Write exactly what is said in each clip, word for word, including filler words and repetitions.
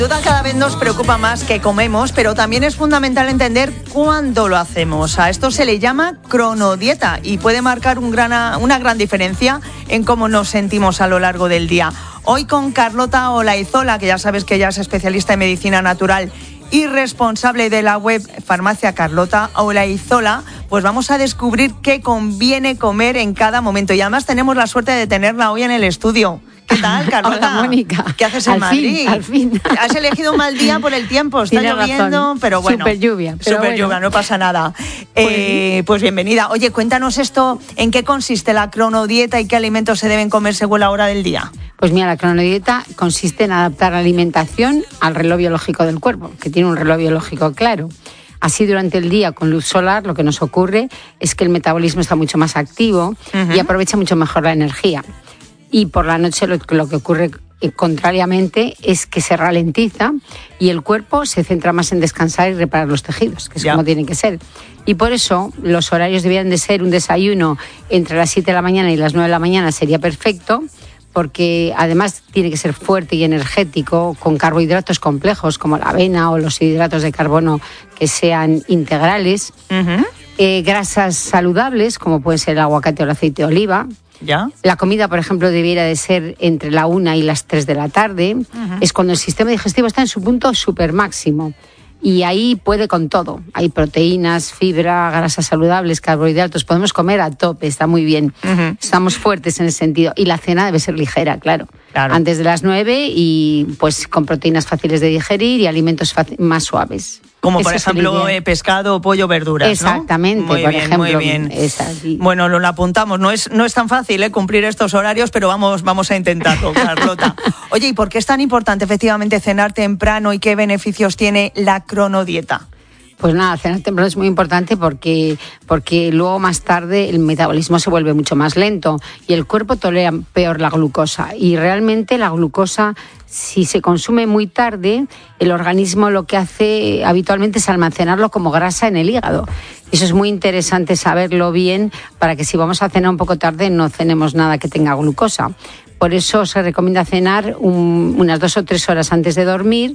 Duda cada vez nos preocupa más que comemos, pero también es fundamental entender cuándo lo hacemos. A esto se le llama cronodieta y puede marcar un gran, una gran diferencia en cómo nos sentimos a lo largo del día. Hoy con Carlota Olaizola, que ya sabes que ella es especialista en medicina natural y responsable de la web Farmacia Carlota Olaizola, pues vamos a descubrir qué conviene comer en cada momento. Y además tenemos la suerte de tenerla hoy en el estudio. ¿Qué tal, Carlota? Hola, Mónica. ¿Qué haces en al Madrid? Fin, al fin. Has elegido un mal día por el tiempo, está Tienes lloviendo, razón. pero bueno. Súper lluvia. Súper bueno. lluvia, no pasa nada. Pues, eh, pues bienvenida. Oye, cuéntanos esto, ¿en qué consiste la cronodieta y qué alimentos se deben comer según la hora del día? Pues mira, la cronodieta consiste en adaptar la alimentación al reloj biológico del cuerpo, que tiene un reloj biológico claro. Así, durante el día, con luz solar, lo que nos ocurre es que el metabolismo está mucho más activo uh-huh. y aprovecha mucho mejor la energía. Y por la noche lo, lo que ocurre eh, contrariamente es que se ralentiza y el cuerpo se centra más en descansar y reparar los tejidos, que es ya. como tiene que ser. Y por eso los horarios debían de ser un desayuno entre las siete de la mañana y las nueve de la mañana sería perfecto, porque además tiene que ser fuerte y energético, con carbohidratos complejos como la avena o los hidratos de carbono que sean integrales, uh-huh. eh, grasas saludables como puede ser el aguacate o el aceite de oliva. ¿Ya? La comida, por ejemplo, debiera de ser entre la una y las tres de la tarde. Uh-huh. Es cuando el sistema digestivo está en su punto súper máximo. Y ahí puede con todo. Hay proteínas, fibra, grasas saludables, carbohidratos. Podemos comer a tope, está muy bien. Uh-huh. Estamos fuertes en ese sentido. Y la cena debe ser ligera, claro. claro. Antes de las nueve y pues con proteínas fáciles de digerir y alimentos faci- más suaves. Como Eso por ejemplo eh, pescado, pollo, verduras, ¿no? Exactamente, muy por bien, ejemplo. Muy bien, esa, sí. Bueno, lo apuntamos. No es, no es tan fácil ¿eh? cumplir estos horarios, pero vamos, vamos a intentarlo, Carlota. Oye, ¿y por qué es tan importante efectivamente cenar temprano y qué beneficios tiene la cronodieta? Pues nada, cenar temprano es muy importante porque, porque luego más tarde el metabolismo se vuelve mucho más lento y el cuerpo tolera peor la glucosa. Y realmente la glucosa, si se consume muy tarde, el organismo lo que hace habitualmente es almacenarlo como grasa en el hígado. Eso es muy interesante saberlo bien para que si vamos a cenar un poco tarde no cenemos nada que tenga glucosa. Por eso se recomienda cenar un, unas dos o tres horas antes de dormir.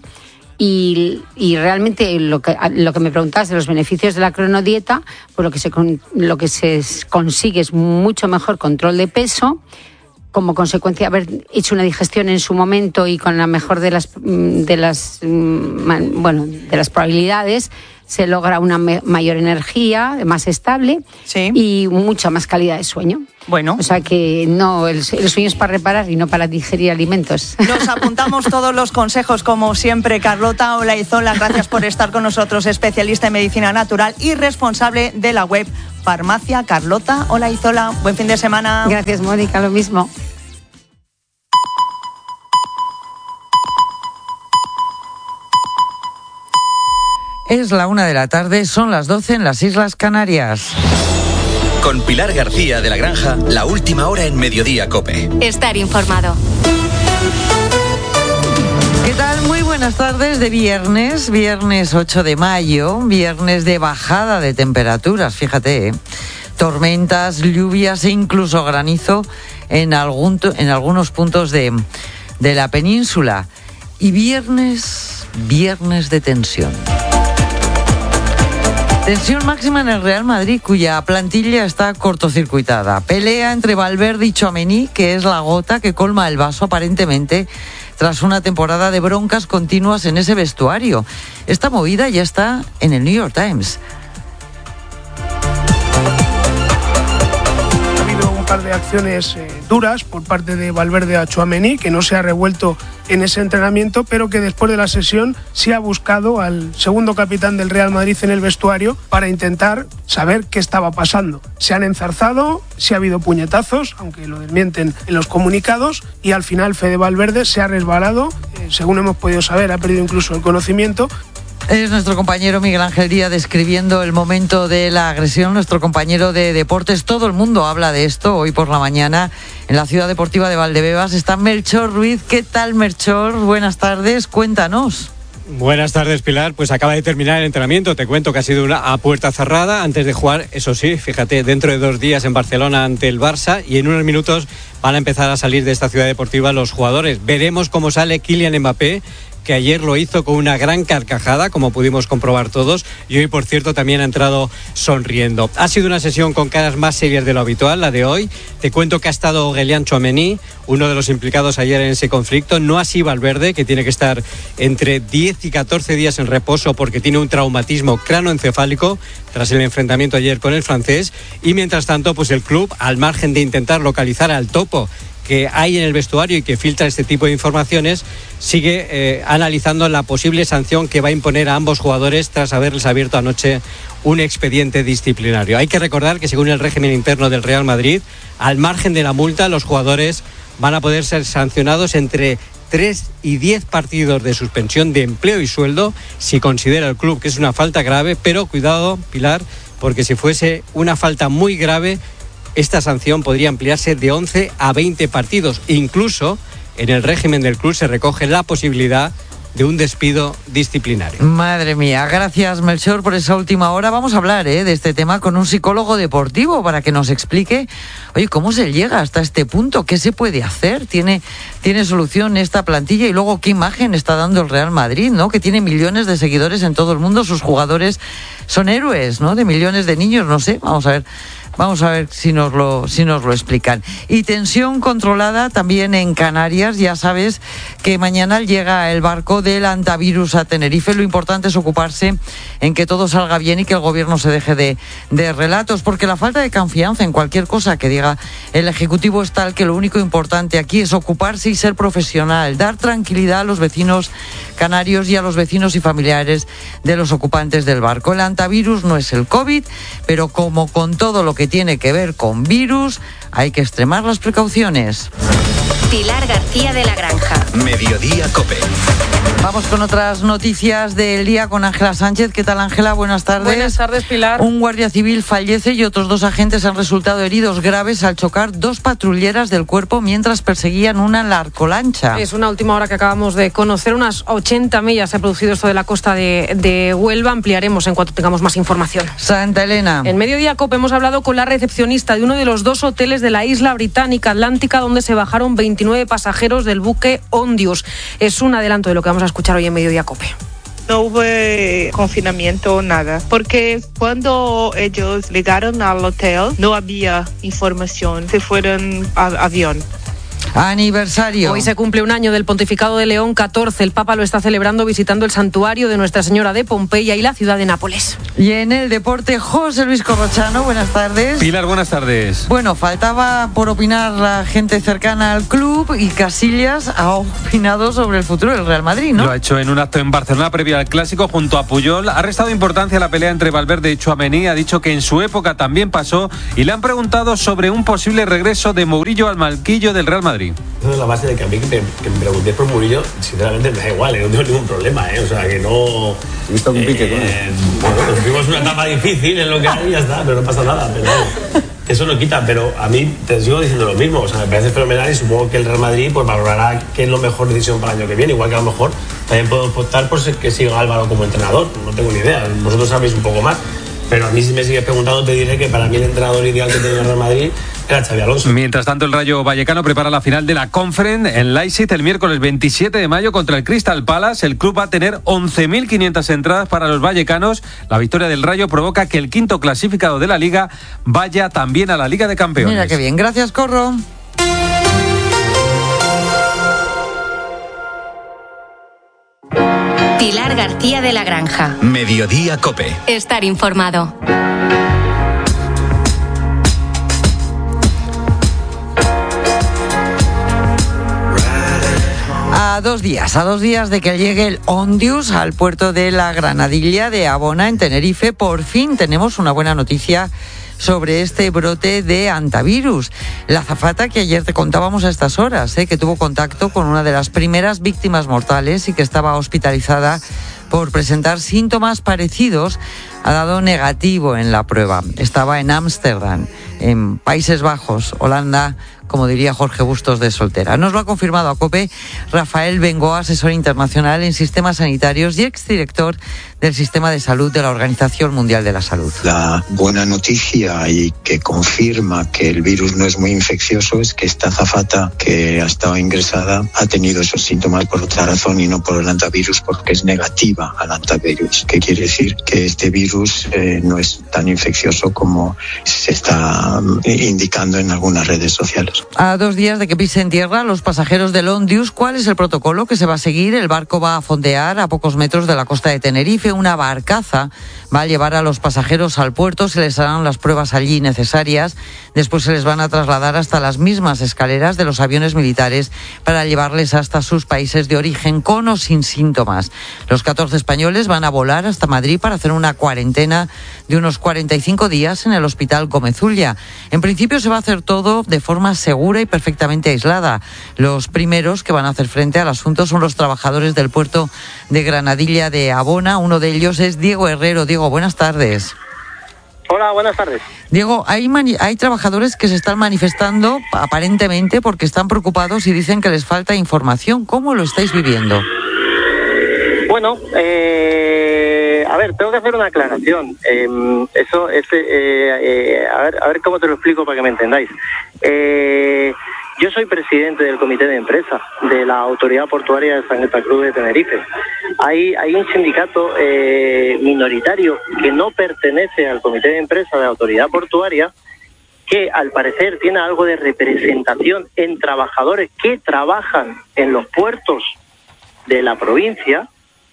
Y, y realmente lo que, lo que me preguntas de los beneficios de la cronodieta, pues lo que, se, lo que se consigue es mucho mejor control de peso, como consecuencia de haber hecho una digestión en su momento y con la mejor de las, de las, bueno, de las probabilidades, se logra una me- mayor energía, más estable sí. y mucha más calidad de sueño. Bueno. O sea que no, el, el sueño es para reparar y no para digerir alimentos. Nos apuntamos todos los consejos, como siempre. Carlota Olaizola, gracias por estar con nosotros, especialista en medicina natural y responsable de la web Farmacia Carlota Olaizola. Buen fin de semana. Gracias, Mónica, lo mismo. Es la una de la tarde, son las doce en las Islas Canarias. Con Pilar García de la Granja, la última hora en Mediodía COPE. Estar informado. ¿Qué tal? Muy buenas tardes de viernes, viernes ocho de mayo, viernes de bajada de temperaturas, fíjate, ¿eh? Tormentas, lluvias e incluso granizo en, algún, en algunos puntos de, de la península. Y viernes, viernes de tensión. Tensión máxima en el Real Madrid, cuya plantilla está cortocircuitada. Pelea entre Valverde y Tchouaméni, que es la gota que colma el vaso aparentemente tras una temporada de broncas continuas en ese vestuario. Esta movida ya está en el New York Times. Ha habido un par de acciones eh, duras por parte de Valverde a Tchouaméni, que no se ha revuelto en ese entrenamiento, pero que después de la sesión sí ha buscado al segundo capitán del Real Madrid en el vestuario para intentar saber qué estaba pasando. Se han enzarzado, sí ha habido puñetazos, aunque lo desmienten en los comunicados, y al final Fede Valverde se ha resbalado, eh, según hemos podido saber, ha perdido incluso el conocimiento. Es nuestro compañero Miguel Ángel Díaz describiendo el momento de la agresión, nuestro compañero de deportes. Todo el mundo habla de esto hoy por la mañana en la Ciudad Deportiva de Valdebebas. Está Melchor Ruiz. ¿Qué tal, Melchor? Buenas tardes, cuéntanos. Buenas tardes, Pilar. Pues acaba de terminar el entrenamiento. Te cuento que ha sido una a puerta cerrada antes de jugar, eso sí, fíjate, dentro de dos días en Barcelona ante el Barça, y en unos minutos van a empezar a salir de esta Ciudad Deportiva los jugadores. Veremos cómo sale Kylian Mbappé, que ayer lo hizo con una gran carcajada, como pudimos comprobar todos, y hoy, por cierto, también ha entrado sonriendo. Ha sido una sesión con caras más serias de lo habitual, la de hoy. Te cuento que ha estado Aurélien Tchouaméni, uno de los implicados ayer en ese conflicto, no así Valverde, que tiene que estar entre diez y catorce días en reposo porque tiene un traumatismo cranoencefálico tras el enfrentamiento ayer con el francés. Y mientras tanto, pues el club, al margen de intentar localizar al topo que hay en el vestuario y que filtra este tipo de informaciones, sigue eh, analizando la posible sanción que va a imponer a ambos jugadores tras haberles abierto anoche un expediente disciplinario. Hay que recordar que según el régimen interno del Real Madrid, al margen de la multa, los jugadores van a poder ser sancionados entre tres y diez partidos de suspensión de empleo y sueldo si considera el club que es una falta grave, pero cuidado, Pilar, porque si fuese una falta muy grave, esta sanción podría ampliarse de once a veinte partidos. Incluso en el régimen del club se recoge la posibilidad de un despido disciplinario. Madre mía, gracias Melchor por esa última hora. Vamos a hablar ¿eh? de este tema con un psicólogo deportivo para que nos explique, oye, cómo se llega hasta este punto, qué se puede hacer, tiene, tiene solución esta plantilla y luego qué imagen está dando el Real Madrid, ¿no? Que tiene millones de seguidores en todo el mundo, sus jugadores son héroes, ¿no? De millones de niños, no sé, vamos a ver. Vamos a ver si nos lo si nos lo explican. Y tensión controlada también en Canarias. Ya sabes que mañana llega el barco del antivirus a Tenerife. Lo importante es ocuparse en que todo salga bien y que el gobierno se deje de, de relatos, porque la falta de confianza en cualquier cosa que diga el Ejecutivo es tal que lo único importante aquí es ocuparse y ser profesional, dar tranquilidad a los vecinos canarios y a los vecinos y familiares de los ocupantes del barco. El antivirus no es el COVID, pero como con todo lo que tiene que ver con virus, hay que extremar las precauciones. Pilar García de la Granja. Mediodía COPE. Vamos con otras noticias del día con Ángela Sánchez. ¿Qué tal, Ángela? Buenas tardes. Buenas tardes, Pilar. Un guardia civil fallece y otros dos agentes han resultado heridos graves al chocar dos patrulleras del cuerpo mientras perseguían una narcolancha. Es una última hora que acabamos de conocer. Unas ochenta millas se ha producido esto de la costa de, de Huelva. Ampliaremos en cuanto tengamos más información. Santa Elena. En Mediodía COPE hemos hablado con la recepcionista de uno de los dos hoteles de la isla británica Atlántica donde se bajaron veintinueve pasajeros del buque Ondius. Es un adelanto de lo que vamos a escuchar hoy en Mediodía COPE. No hubo confinamiento o nada, porque cuando ellos llegaron al hotel no había información, se fueron a avión. Aniversario. Hoy se cumple un año del pontificado de León catorce. El Papa lo está celebrando visitando el santuario de Nuestra Señora de Pompeya y la ciudad de Nápoles. Y en el deporte, José Luis Corrochano, buenas tardes. Pilar, buenas tardes. Bueno, faltaba por opinar la gente cercana al club y Casillas ha opinado sobre el futuro del Real Madrid, ¿no? Lo ha hecho en un acto en Barcelona previo al Clásico junto a Puyol. Ha restado importancia a la pelea entre Valverde y Tchouaméni. Ha dicho que en su época también pasó y le han preguntado sobre un posible regreso de Mourinho al banquillo del Real Madrid. Eso es la base de que a mí que me, que me preguntéis por Murillo, sinceramente me da igual, ¿eh? No tengo ningún problema, ¿eh? O sea, que no... He visto un pique con él. Eh, bueno, pues vivimos una etapa difícil en lo que hay y ya está, pero no pasa nada, pero eso no quita, pero a mí te sigo diciendo lo mismo, o sea, me parece fenomenal y supongo que el Real Madrid pues valorará qué es la mejor decisión para el año que viene, igual que a lo mejor también puedo optar por que siga Álvaro como entrenador, no tengo ni idea, vosotros sabéis un poco más. Pero a mí si me sigues preguntando te diré que para mí el entrenador ideal que tenía el Real Madrid era Xabi Alonso. Mientras tanto el Rayo Vallecano prepara la final de la Conference en Leipzig el miércoles veintisiete de mayo contra el Crystal Palace. El club va a tener once mil quinientas entradas para los vallecanos. La victoria del Rayo provoca que el quinto clasificado de la Liga vaya también a la Liga de Campeones. Mira qué bien, gracias Corro. Pilar García de la Granja. Mediodía COPE. Estar informado. A dos días, a dos días de que llegue el Ondius al puerto de la Granadilla de Abona en Tenerife, por fin tenemos una buena noticia sobre este brote de antivirus. La azafata que ayer te contábamos a estas horas, ¿eh? que tuvo contacto con una de las primeras víctimas mortales y que estaba hospitalizada por presentar síntomas parecidos, ha dado negativo en la prueba. Estaba en Ámsterdam, en Países Bajos, Holanda, como diría Jorge Bustos de soltera. Nos lo ha confirmado a COPE Rafael Bengoa, asesor internacional en sistemas sanitarios y exdirector del Sistema de Salud de la Organización Mundial de la Salud. La buena noticia y que confirma que el virus no es muy infeccioso es que esta azafata que ha estado ingresada ha tenido esos síntomas por otra razón y no por el antivirus, porque es negativa al antivirus, que quiere decir que este virus eh, no es tan infeccioso como se está indicando en algunas redes sociales. A dos días de que pisen tierra los pasajeros del Ondius, ¿cuál es el protocolo que se va a seguir? El barco va a fondear a pocos metros de la costa de Tenerife. Una barcaza va a llevar a los pasajeros al puerto, se les harán las pruebas allí necesarias, después se les van a trasladar hasta las mismas escaleras de los aviones militares para llevarles hasta sus países de origen con o sin síntomas. Los catorce españoles van a volar hasta Madrid para hacer una cuarentena de unos cuarenta y cinco días en el Hospital Gómez Ulla. En principio se va a hacer todo de forma segura y perfectamente aislada. Los primeros que van a hacer frente al asunto son los trabajadores del puerto de Granadilla de Abona. Uno de ellos es Diego Herrero. Diego, buenas tardes. Hola, buenas tardes. Diego, hay, mani- hay trabajadores que se están manifestando aparentemente porque están preocupados y dicen que les falta información. ¿Cómo lo estáis viviendo? Bueno, eh, a ver, tengo que hacer una aclaración. Eh, eso, ese, eh, eh, a ver, a ver cómo te lo explico para que me entendáis. Eh, yo soy presidente del comité de empresa de la Autoridad Portuaria de Santa Cruz de Tenerife. Hay, hay un sindicato eh, minoritario que no pertenece al comité de empresa de la Autoridad Portuaria, que al parecer tiene algo de representación en trabajadores que trabajan en los puertos de la provincia,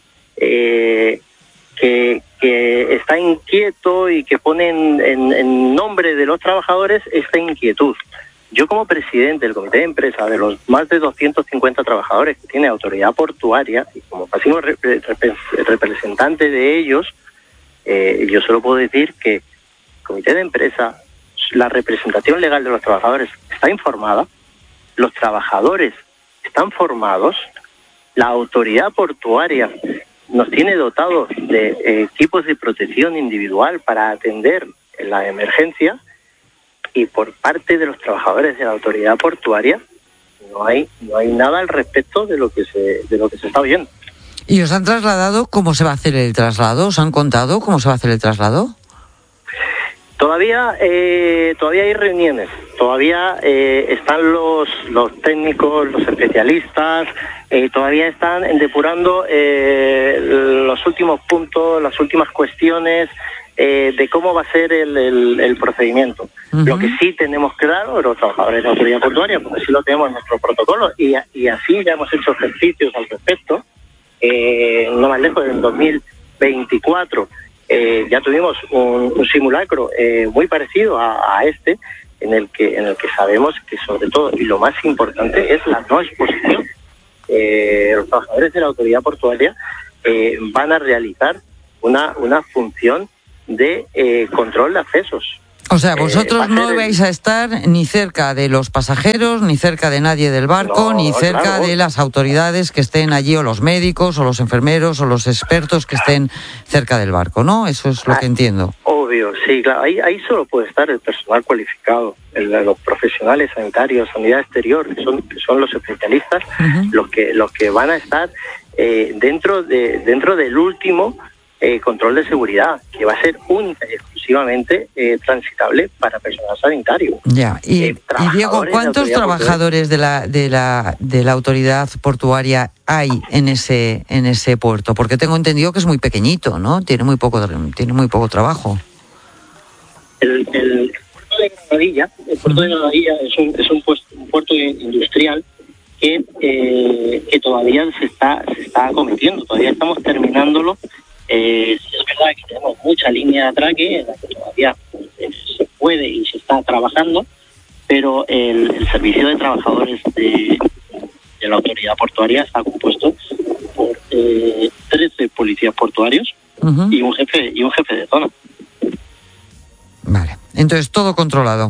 eh, que, que está inquieto y que pone en, en, en nombre de los trabajadores esta inquietud. Yo, como presidente del comité de empresa de los más de doscientos cincuenta trabajadores que tiene Autoridad Portuaria y como máximo rep- rep- representante de ellos, eh, yo solo puedo decir que el comité de empresa, la representación legal de los trabajadores está informada, los trabajadores están formados, la Autoridad Portuaria nos tiene dotados de eh, equipos de protección individual para atender la emergencia, y por parte de los trabajadores de la Autoridad Portuaria no hay no hay nada al respecto de lo que se de lo que se está oyendo. ¿Y os han trasladado cómo se va a hacer el traslado? ¿Os han contado cómo se va a hacer el traslado? Todavía eh, todavía hay reuniones, todavía eh, están los los técnicos, los especialistas, eh, todavía están depurando eh, los últimos puntos, las últimas cuestiones eh, de cómo va a ser el, el, el procedimiento. Uh-huh. Lo que sí tenemos claro, los trabajadores de la Autoridad Portuaria, porque sí lo tenemos en nuestro protocolo, y, y así ya hemos hecho ejercicios al respecto, eh, no más lejos, en dos mil veinticuatro eh, ya tuvimos un, un simulacro eh, muy parecido a, a este, en el que en el que sabemos que sobre todo, y lo más importante, es la no exposición. Eh, los trabajadores de la Autoridad Portuaria eh, van a realizar una, una función de eh, control de accesos. O sea, vosotros eh, no el... vais a estar ni cerca de los pasajeros, ni cerca de nadie del barco, no, ni cerca claro. de las autoridades que estén allí, o los médicos, o los enfermeros, o los expertos que estén cerca del barco, ¿no? Eso es lo ah, que entiendo. Obvio, sí, claro. Ahí, ahí solo puede estar el personal cualificado, el, los profesionales sanitarios, sanidad exterior, que son, que son los especialistas, uh-huh. los que los que van a estar eh, dentro de dentro del último Eh, control de seguridad, que va a ser única y exclusivamente eh, transitable para personal sanitario. Ya, y, eh, y Diego, ¿cuántos de trabajadores de la de la de la autoridad portuaria hay en ese en ese puerto? Porque tengo entendido que es muy pequeñito, ¿no? Tiene muy poco tiene muy poco trabajo. El, el puerto de Granadilla, el puerto de Granadilla es un es un, puesto, un puerto industrial que eh, que todavía se está se está acometiendo, todavía estamos terminándolo. Eh, es verdad que tenemos mucha línea de atraque en la que todavía eh, se puede y se está trabajando, pero el, el servicio de trabajadores de, de la Autoridad Portuaria está compuesto por eh, trece policías portuarios uh-huh. y un jefe y un jefe de zona. Vale, entonces todo controlado.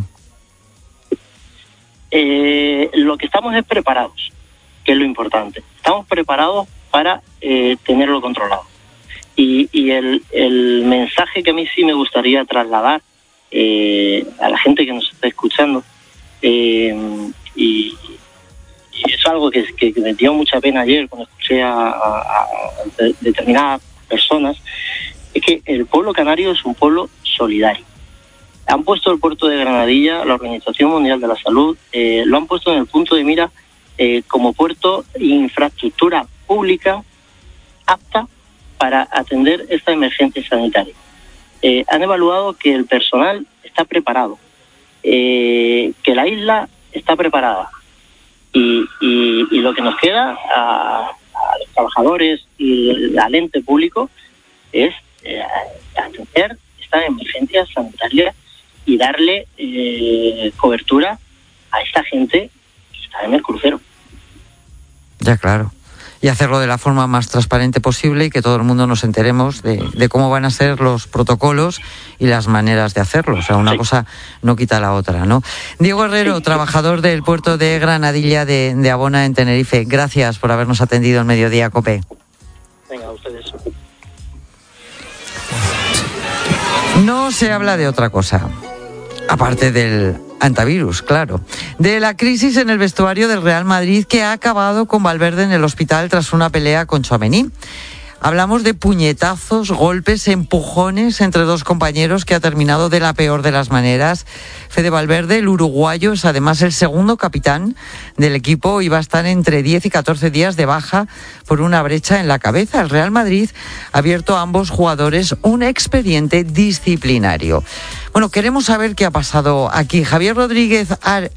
Eh, lo que estamos es preparados, que es lo importante. Estamos preparados para eh, tenerlo controlado. Y, y el, el mensaje que a mí sí me gustaría trasladar eh, a la gente que nos está escuchando Eh, y, y es algo que, que, que me dio mucha pena ayer cuando escuché a, a, a determinadas personas, es que el pueblo canario es un pueblo solidario. Han puesto el puerto de Granadilla, la Organización Mundial de la Salud, eh, lo han puesto en el punto de mira eh, como puerto e infraestructura pública apta para atender esta emergencia sanitaria. Eh, han evaluado que el personal está preparado, eh, que la isla está preparada y, y, y lo que nos queda a, a los trabajadores y al ente público es eh, atender esta emergencia sanitaria y darle eh, cobertura a esta gente que está en el crucero. Ya, claro. Y hacerlo de la forma más transparente posible y que todo el mundo nos enteremos de, de cómo van a ser los protocolos y las maneras de hacerlo. O sea, una sí. cosa no quita la otra, ¿no? Diego Herrero, sí. trabajador del puerto de Granadilla de, de Abona en Tenerife. Gracias por habernos atendido en Mediodía COPE. Venga, a ustedes. No se habla de otra cosa, aparte del antivirus, claro. De la crisis en el vestuario del Real Madrid que ha acabado con Valverde en el hospital tras una pelea con Tchouaméni. Hablamos de puñetazos, golpes, empujones entre dos compañeros que ha terminado de la peor de las maneras. Fede Valverde, el uruguayo, es además el segundo capitán del equipo y va a estar entre diez y catorce días de baja por una brecha en la cabeza. El Real Madrid ha abierto a ambos jugadores un expediente disciplinario. Bueno, queremos saber qué ha pasado aquí. Javier Rodríguez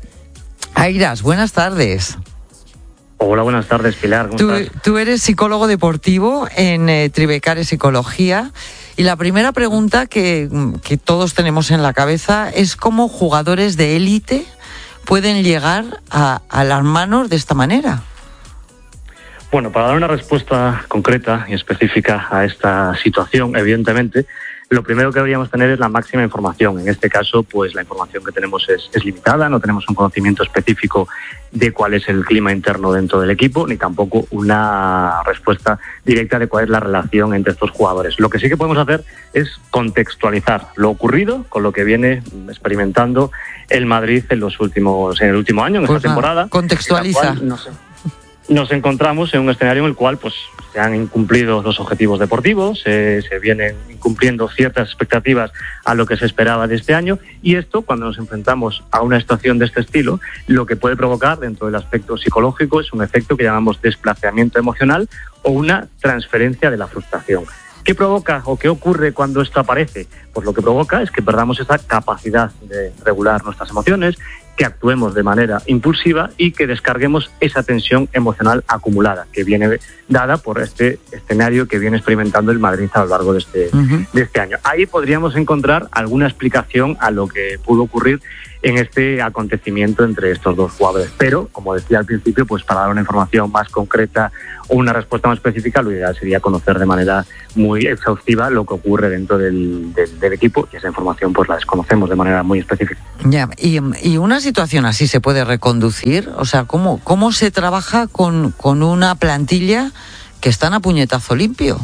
Airas, buenas tardes. Hola, buenas tardes, Pilar. ¿Cómo tú, estás? Tú eres psicólogo deportivo en eh, Tribecare Psicología y la primera pregunta que, que todos tenemos en la cabeza es cómo jugadores de élite pueden llegar a, a las manos de esta manera. Bueno, para dar una respuesta concreta y específica a esta situación, evidentemente, lo primero que deberíamos tener es la máxima información. En este caso, pues la información que tenemos es, es limitada, no tenemos un conocimiento específico de cuál es el clima interno dentro del equipo, ni tampoco una respuesta directa de cuál es la relación entre estos jugadores. Lo que sí que podemos hacer es contextualizar lo ocurrido con lo que viene experimentando el Madrid en los últimos, en el último año, en pues esta nada, temporada. Contextualiza. No sé. Nos encontramos en un escenario en el cual pues se han incumplido los objetivos deportivos, eh, se vienen incumpliendo ciertas expectativas a lo que se esperaba de este año, y esto, cuando nos enfrentamos a una situación de este estilo, lo que puede provocar dentro del aspecto psicológico es un efecto que llamamos desplazamiento emocional o una transferencia de la frustración. ¿Qué provoca o qué ocurre cuando esto aparece? Pues lo que provoca es que perdamos esa capacidad de regular nuestras emociones, que actuemos de manera impulsiva y que descarguemos esa tensión emocional acumulada que viene dada por este escenario que viene experimentando el Madrid a lo largo de este, uh-huh. de este año. Ahí podríamos encontrar alguna explicación a lo que pudo ocurrir en este acontecimiento entre estos dos jugadores. Pero, como decía al principio, pues para dar una información más concreta o una respuesta más específica, lo ideal sería conocer de manera muy exhaustiva lo que ocurre dentro del, del, del equipo, y esa información pues la desconocemos de manera muy específica. Ya, y, y una situación así se puede reconducir, o sea, ¿cómo, cómo se trabaja con, con una plantilla que están a puñetazo limpio?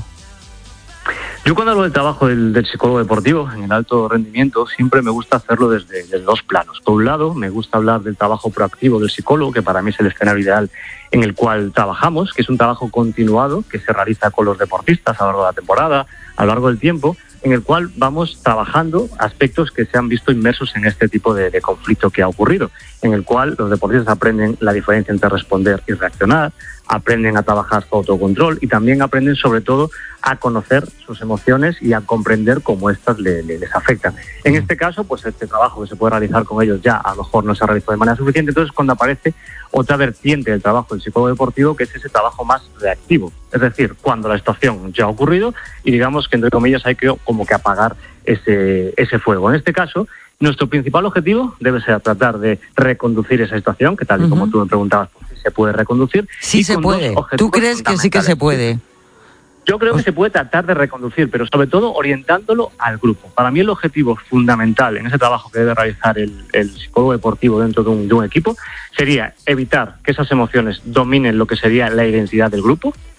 Yo cuando hablo del trabajo del, del psicólogo deportivo en el alto rendimiento siempre me gusta hacerlo desde, desde dos planos. Por un lado, me gusta hablar del trabajo proactivo del psicólogo, que para mí es el escenario ideal en el cual trabajamos, que es un trabajo continuado que se realiza con los deportistas a lo largo de la temporada, a lo largo del tiempo, en el cual vamos trabajando aspectos que se han visto inmersos en este tipo de, de conflicto que ha ocurrido, en el cual los deportistas aprenden la diferencia entre responder y reaccionar, aprenden a trabajar su autocontrol y también aprenden sobre todo a conocer sus emociones y a comprender cómo éstas le, le, les afectan. En este caso, pues este trabajo que se puede realizar con ellos ya a lo mejor no se ha realizado de manera suficiente, entonces cuando aparece otra vertiente del trabajo del psicólogo deportivo, que es ese trabajo más reactivo, es decir, cuando la situación ya ha ocurrido y digamos que entre comillas hay que como que apagar ese, ese fuego. En este caso, nuestro principal objetivo debe ser tratar de reconducir esa situación, que tal y uh-huh. como tú me preguntabas, pues, se puede reconducir. Sí se puede. ¿Tú crees que sí que se puede? Yo creo que se puede tratar de reconducir, pero sobre todo orientándolo al grupo. Para mí el objetivo fundamental en ese trabajo que debe realizar el, el psicólogo deportivo dentro de un, de un equipo sería evitar que esas emociones dominen lo que sería la identidad del grupo,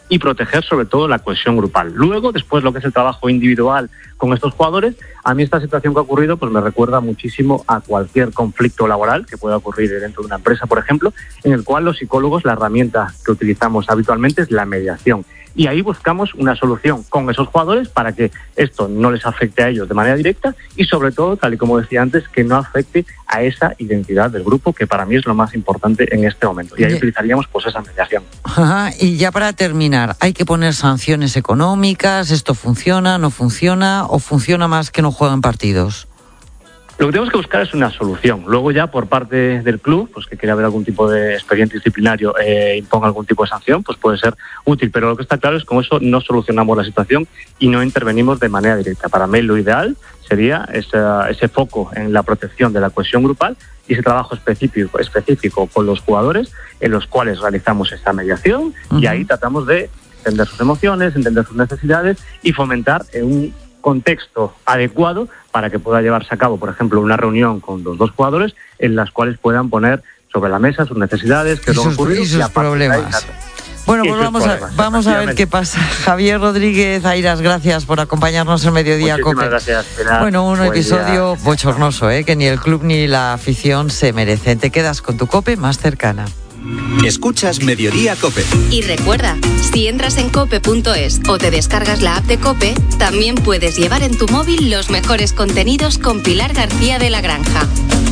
y proteger sobre todo la cohesión grupal. Luego, después, lo que es el trabajo individual con estos jugadores, a mí esta situación que ha ocurrido pues me recuerda muchísimo a cualquier conflicto laboral que pueda ocurrir dentro de una empresa, por ejemplo, en el cual los psicólogos, la herramienta que utilizamos habitualmente es la mediación. Y ahí buscamos una solución con esos jugadores para que esto no les afecte a ellos de manera directa y sobre todo, tal y como decía antes, que no afecte a esa identidad del grupo, que para mí es lo más importante en este momento. Y ahí utilizaríamos pues esa mediación. Ajá, y ya para terminar, ¿hay que poner sanciones económicas? ¿Esto funciona, no funciona o funciona más que no juegan partidos? Lo que tenemos que buscar es una solución. Luego ya por parte del club, pues que quiera haber algún tipo de expediente disciplinario e imponga algún tipo de sanción, pues puede ser útil. Pero lo que está claro es que con eso no solucionamos la situación y no intervenimos de manera directa. Para mí lo ideal sería ese, ese foco en la protección de la cohesión grupal y ese trabajo específico, específico con los jugadores en los cuales realizamos esa mediación uh-huh. y ahí tratamos de entender sus emociones, entender sus necesidades y fomentar un contexto adecuado para que pueda llevarse a cabo, por ejemplo, una reunión con los dos jugadores en las cuales puedan poner sobre la mesa sus necesidades, qué es lo que ocurre y sus problemas. Bueno, pues vamos a, vamos a ver qué pasa. Javier Rodríguez Airas, gracias por acompañarnos en Mediodía Muchísimas Cope. Gracias, Pilar. Bueno, un Buen episodio día. bochornoso, ¿eh? Que ni el club ni la afición se merecen. Te quedas con tu Cope más cercana. Escuchas Mediodía Cope. Y recuerda, si entras en cope punto es o te descargas la app de Cope, también puedes llevar en tu móvil los mejores contenidos con Pilar García de la Granja.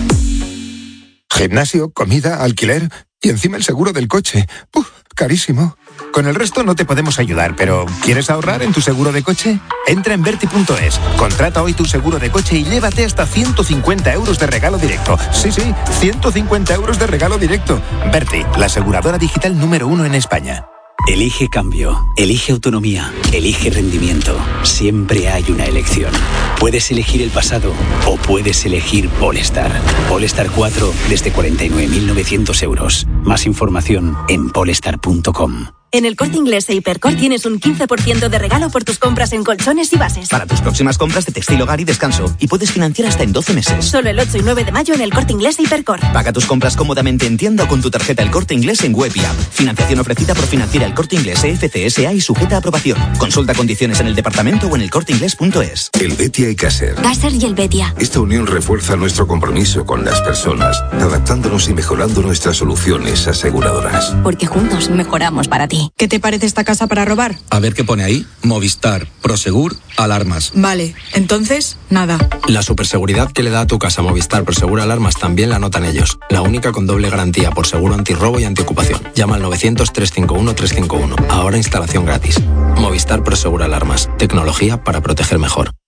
Gimnasio, comida, alquiler y encima el seguro del coche. ¡Uf! Carísimo. Con el resto no te podemos ayudar, pero ¿quieres ahorrar en tu seguro de coche? Entra en Verti punto es, contrata hoy tu seguro de coche y llévate hasta ciento cincuenta euros de regalo directo. Sí, sí, ciento cincuenta euros de regalo directo. Verti, la aseguradora digital número uno en España. Elige cambio, elige autonomía, elige rendimiento. Siempre hay una elección. Puedes elegir el pasado o puedes elegir Polestar. Polestar cuatro desde cuarenta y nueve mil novecientos euros. Más información en polestar punto com. En El Corte Inglés e Hipercor tienes un quince por ciento de regalo por tus compras en colchones y bases. Para tus próximas compras de textil, hogar y descanso. Y puedes financiar hasta en doce meses. Solo el ocho y nueve de mayo en El Corte Inglés e Hipercor. Paga tus compras cómodamente en tienda o con tu tarjeta El Corte Inglés en web y app. Financiación ofrecida por Financiera El Corte Inglés E F C S A y sujeta a aprobación. Consulta condiciones en el departamento o en el corte inglés punto es. El Betia y Caser. Caser y el Betia. Esta unión refuerza nuestro compromiso con las personas, adaptándonos y mejorando nuestras soluciones aseguradoras. Porque juntos mejoramos para ti. ¿Qué te parece esta casa para robar? A ver qué pone ahí. Movistar, Prosegur, alarmas. Vale, entonces, nada. La superseguridad que le da a tu casa Movistar Prosegur Alarmas también la notan ellos. La única con doble garantía por seguro antirrobo y antiocupación. Llama al novecientos, trescientos cincuenta y uno, trescientos cincuenta y uno. Ahora instalación gratis. Movistar Prosegur Alarmas. Tecnología para proteger mejor.